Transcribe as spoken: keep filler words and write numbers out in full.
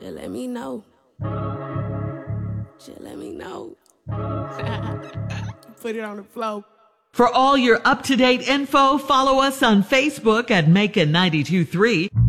Just let me know. Just let me know. Put it on the floor. For all your up-to-date info, follow us on Facebook at Macon nine two three.